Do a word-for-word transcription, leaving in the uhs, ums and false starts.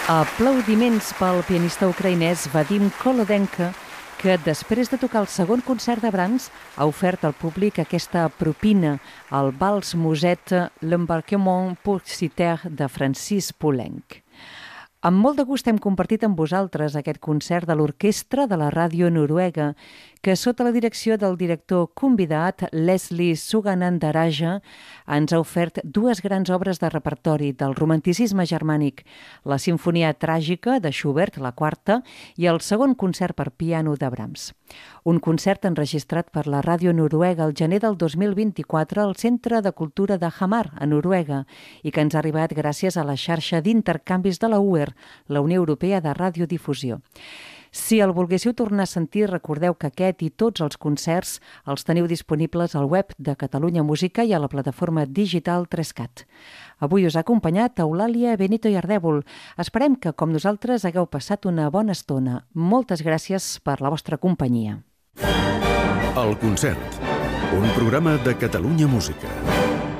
Aplaudiments pel pianista ucraïnès Vadim Kolodenko, que després de tocar el segon concert de Brahms ha ofert al públic aquesta propina, el vals musette L'Embarquement publicitaire de Francis Poulenc. Amb molt de gust hem compartit amb vosaltres aquest concert de l'orquestra de la ràdio noruega, que sota la direcció del director convidat Leslie Suganandaraja ens ha ofert dues grans obres de repertori del romanticisme germànic, la Simfonia Tràgica de Schubert, la quarta, i el segon concert per piano de Brahms. Un concert enregistrat per la ràdio noruega el gener del dos mil vint-i-quatre al Centre de Cultura de Hamar, a Noruega, i que ens ha arribat gràcies a la xarxa d'intercanvis de la U E R, la Unió Europea de Radiodifusió. Si el volguéssiu tornar a sentir, recordeu que aquest i tots els concerts els teniu disponibles al web de Catalunya Música i a la plataforma digital tres cat. Avui us ha acompanyat Eulàlia Benito i Ardèvol. Esperem que, com nosaltres, hagueu passat una bona estona. Moltes gràcies per la vostra companyia. El concert, un programa de Catalunya Música.